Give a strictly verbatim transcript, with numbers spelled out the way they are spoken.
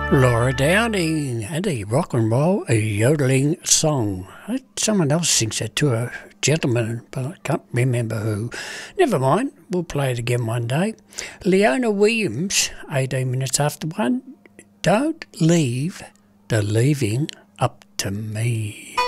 Laura Downing and a rock and roll, a yodeling song. Someone else sings it to a gentleman, but I can't remember who. Never mind, we'll play it again one day. Leona Williams, eighteen minutes after one. Don't leave the leaving up to me.